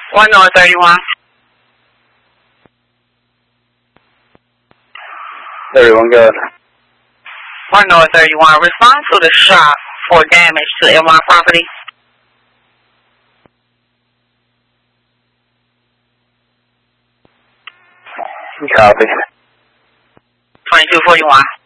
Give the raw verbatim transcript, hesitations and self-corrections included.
one North thirty-one. thirty-one, good. one North thirty-one. Respond to the shop for damage to L Y property. Copy. twenty-two forty-one.